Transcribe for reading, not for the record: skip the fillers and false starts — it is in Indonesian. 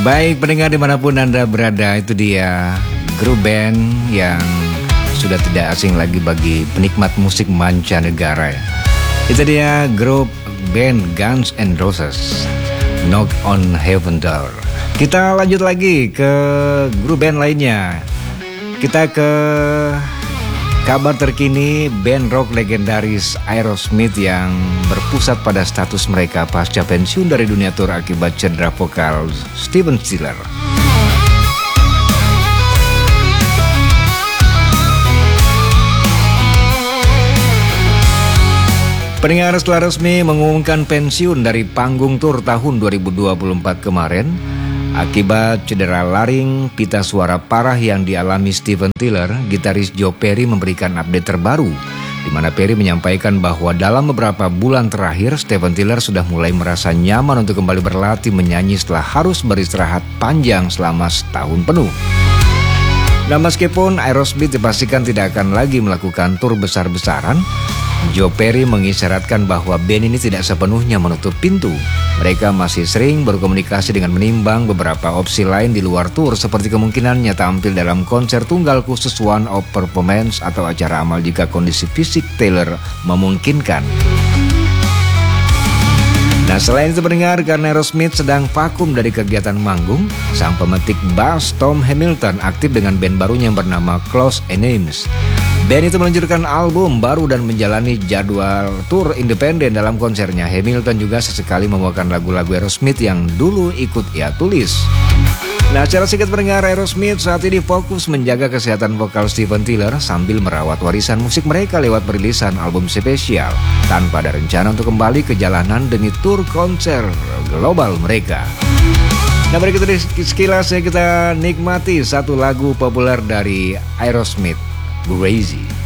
Baik pendengar dimanapun Anda berada, itu dia grup band yang sudah tidak asing lagi bagi penikmat musik mancanegara ya. Itu dia grup band Guns N' Roses, Knock on Heaven Door. Kita lanjut lagi ke grup band lainnya. Kita ke kabar terkini band rock legendaris Aerosmith yang berpusat pada status mereka pasca pensiun dari dunia tur akibat cedera vokal Steven Tyler. Pendengar, setelah resmi mengumumkan pensiun dari panggung tur tahun 2024 kemarin, akibat cedera laring pita suara parah yang dialami Steven Tyler, gitaris Joe Perry memberikan update terbaru, di mana Perry menyampaikan bahwa dalam beberapa bulan terakhir, Steven Tyler sudah mulai merasa nyaman untuk kembali berlatih menyanyi setelah harus beristirahat panjang selama setahun penuh. Nah, meskipun Aerosmith dipastikan tidak akan lagi melakukan tur besar-besaran, Joe Perry mengisyaratkan bahwa band ini tidak sepenuhnya menutup pintu. Mereka masih sering berkomunikasi dengan menimbang beberapa opsi lain di luar tur, seperti kemungkinannya tampil dalam konser tunggal khusus one off performance atau acara amal jika kondisi fisik Taylor memungkinkan. Nah, selain itu pendengar, karena Aerosmith sedang vakum dari kegiatan manggung, sang pemetik bass Tom Hamilton aktif dengan band barunya yang bernama Close Enemies. Band itu meluncurkan album baru dan menjalani jadwal tur independen. Dalam konsernya, Hamilton juga sesekali membawakan lagu-lagu Aerosmith yang dulu ikut ia tulis. Nah, secara singkat pendengar, Aerosmith saat ini fokus menjaga kesehatan vokal Steven Tyler sambil merawat warisan musik mereka lewat perilisan album spesial, tanpa ada rencana untuk kembali ke jalanan demi tur konser global mereka. Nah, berikut ini sekilas kita nikmati satu lagu populer dari Aerosmith, Crazy.